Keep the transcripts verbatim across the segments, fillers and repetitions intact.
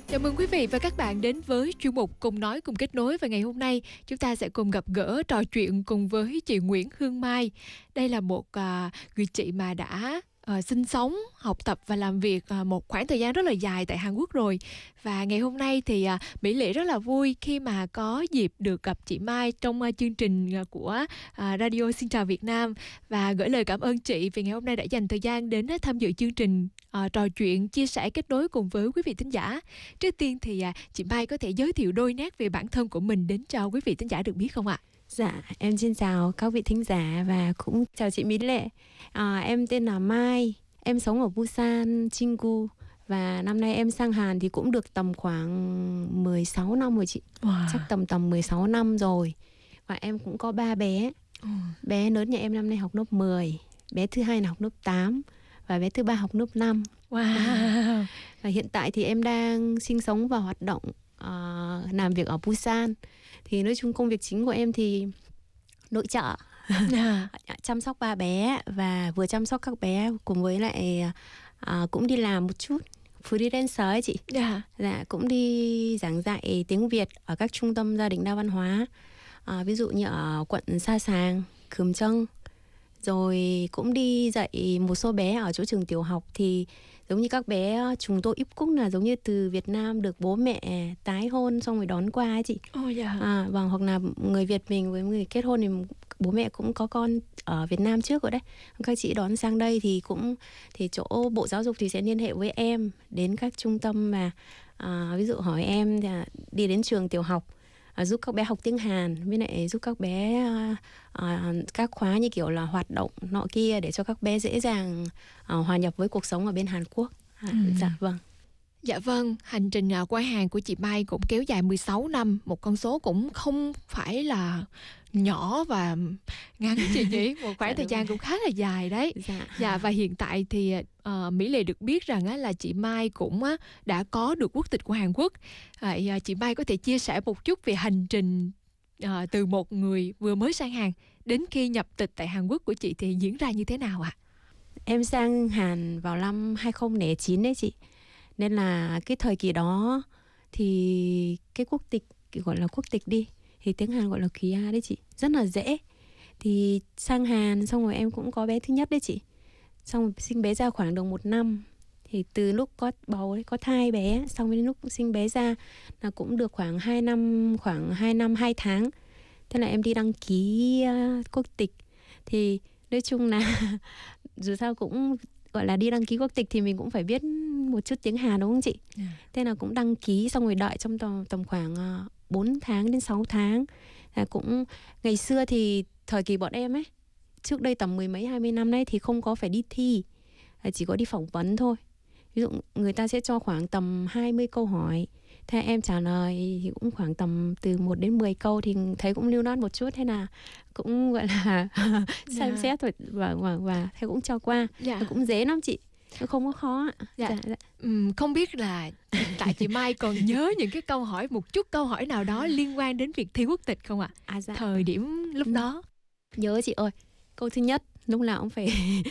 Chào mừng quý vị và các bạn đến với chuyên mục Cùng Nói Cùng Kết Nối. Và ngày hôm nay chúng ta sẽ cùng gặp gỡ, trò chuyện cùng với chị Nguyễn Hương Mai. Đây là một uh, người chị mà đã uh, sinh sống, học tập và làm việc uh, một khoảng thời gian rất là dài tại Hàn Quốc rồi. Và ngày hôm nay thì uh, Mỹ Lệ rất là vui khi mà có dịp được gặp chị Mai trong uh, chương trình uh, của uh, Radio Xin Chào Việt Nam. Và gửi lời cảm ơn chị vì ngày hôm nay đã dành thời gian đến uh, tham dự chương trình, À, trò chuyện, chia sẻ, kết nối cùng với quý vị thính giả. Trước tiên thì à, chị Mai có thể giới thiệu đôi nét về bản thân của mình đến cho quý vị thính giả được biết không ạ? Dạ, em xin chào các vị thính giả và cũng chào chị Mỹ Lệ. À, em tên là Mai, em sống ở Busan, Jingu. Và năm nay em sang Hàn thì cũng được tầm khoảng mười sáu năm rồi chị. Wow. Chắc tầm tầm mười sáu năm rồi. Và em cũng có ba bé. Ừ. Bé lớn nhà em năm nay học lớp mười, bé thứ hai là học lớp tám và bé thứ ba học lớp năm. Wow. Và hiện tại thì em đang sinh sống và hoạt động uh, làm việc ở Busan. Thì nói chung công việc chính của em thì nội trợ, à. chăm sóc ba bé và vừa chăm sóc các bé cùng với lại uh, cũng đi làm một chút freelancer ấy chị. Yeah. Dạ, cũng đi giảng dạy tiếng Việt ở các trung tâm gia đình đa văn hóa, uh, ví dụ như ở quận Sa Sàng, Khườm Trăng. Rồi cũng đi dạy một số bé ở chỗ trường tiểu học. Thì giống như các bé chúng tôi íp cúc là giống như từ Việt Nam được bố mẹ tái hôn xong rồi đón qua ấy chị. Oh, yeah. à, Vâng, hoặc là người Việt mình với người kết hôn thì bố mẹ cũng có con ở Việt Nam trước rồi đấy, các chị đón sang đây thì cũng thì chỗ Bộ Giáo dục thì sẽ liên hệ với em đến các trung tâm mà à, ví dụ hỏi em là đi đến trường tiểu học, À, giúp các bé học tiếng Hàn, với lại giúp các bé à, à, các khóa như kiểu là hoạt động nọ kia để cho các bé dễ dàng à, hòa nhập với cuộc sống ở bên Hàn Quốc. À, ừ. Dạ vâng. Dạ vâng, hành trình qua Hàn của chị Mai cũng kéo dài mười sáu năm, một con số cũng không phải là nhỏ và ngắn chị nhỉ, một khoảng dạ, thời gian rồi. Cũng khá là dài đấy. Dạ, dạ và hiện tại thì uh, Mỹ Lệ được biết rằng á, là chị Mai cũng uh, đã có được quốc tịch của Hàn Quốc. Uh, chị Mai có thể chia sẻ một chút về hành trình uh, từ một người vừa mới sang Hàn đến khi nhập tịch tại Hàn Quốc của chị thì diễn ra như thế nào ạ? À? Em sang Hàn vào năm hai không không chín đấy chị. Nên là cái thời kỳ đó thì cái quốc tịch gọi là quốc tịch đi thì tiếng Hàn gọi là Kia đấy chị, rất là dễ. Thì sang Hàn xong rồi em cũng có bé thứ nhất đấy chị. Xong rồi sinh bé ra khoảng được một năm. Thì từ lúc có bầu đấy, có thai bé, xong đến lúc sinh bé ra là cũng được khoảng hai năm, khoảng hai năm hai tháng. Thế là em đi đăng ký uh, quốc tịch. Thì nói chung là dù sao cũng gọi là đi đăng ký quốc tịch thì mình cũng phải biết một chút tiếng Hàn đúng không chị? Yeah. Thế là cũng đăng ký xong rồi đợi trong tầm, tầm khoảng uh, bốn tháng đến sáu tháng. Là cũng ngày xưa thì thời kỳ bọn em ấy, trước đây tầm mười mấy hai mươi năm đấy thì không có phải đi thi, chỉ có đi phỏng vấn thôi. Ví dụ người ta sẽ cho khoảng tầm hai mươi câu hỏi, thế em trả lời thì cũng khoảng tầm từ một đến mười câu thì thấy cũng lưu loát một chút, thế là cũng gọi là xem yeah. xét rồi và, và, và thế cũng cho qua. Yeah. Cũng dễ lắm chị, nó không có khó. Dạ. Dạ, dạ. Uhm, không biết là tại chị Mai còn nhớ những cái câu hỏi, một chút câu hỏi nào đó liên quan đến việc thi quốc tịch không ạ? À? À, dạ. Thời điểm lúc đó nhớ chị ơi, câu thứ nhất lúc nào cũng phải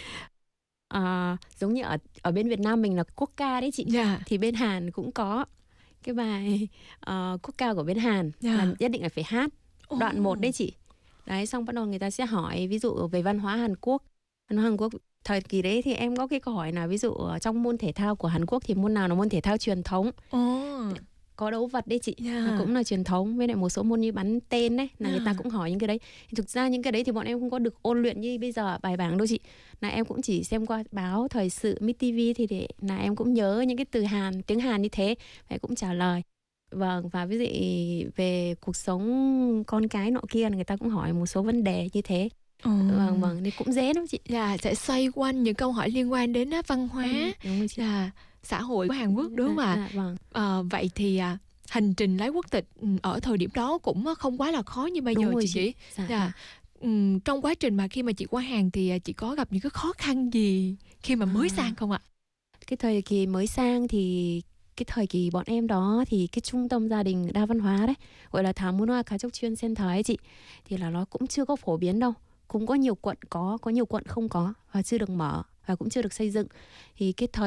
à, giống như ở ở bên Việt Nam mình là quốc ca đấy chị. Yeah. Thì bên Hàn cũng có cái bài uh, quốc ca của bên Hàn. Yeah. Là nhất định là phải hát đoạn một oh. đấy chị. Đấy, xong bắt đầu người ta sẽ hỏi ví dụ về văn hóa Hàn Quốc. Văn hóa Hàn Quốc thời kỳ đấy thì em có cái câu hỏi nào ví dụ trong môn thể thao của Hàn Quốc thì môn nào là môn thể thao truyền thống. Oh. Có đấu vật đấy chị. Yeah. Cũng là truyền thống. Với lại một số môn như bắn tên đấy là yeah. người ta cũng hỏi những cái đấy. Thực ra những cái đấy thì bọn em không có được ôn luyện như bây giờ bài bảng đâu chị. Là em cũng chỉ xem qua báo thời sự, Mít ti vi thì để là em cũng nhớ những cái từ Hàn, tiếng Hàn như thế, và cũng trả lời. Vâng, và ví dụ về cuộc sống con cái nọ kia là người ta cũng hỏi một số vấn đề như thế. Ừ. Vâng, vâng, thì cũng dễ lắm chị. Dạ, sẽ xoay quanh những câu hỏi liên quan đến văn hóa, ừ, đúng rồi chị. Là xã hội của Hàn Quốc đúng không ạ? À, à, vâng. À, vậy thì à, hành trình lấy quốc tịch ở thời điểm đó cũng không quá là khó như bây đúng giờ rồi chị. chị. Dạ. Dạ. Ừ, trong quá trình mà khi mà chị qua Hàn thì chị có gặp những cái khó khăn gì khi mà mới à. sang không ạ? Cái thời kỳ mới sang thì cái thời kỳ bọn em đó thì cái trung tâm gia đình đa văn hóa đấy, gọi là Thảo Mun Hoa Cá Chốc Chuyên Center ấy chị, thì là nó cũng chưa có phổ biến đâu. Cũng có nhiều quận có, có nhiều quận không có và chưa được mở và cũng chưa được xây dựng. Thì cái thời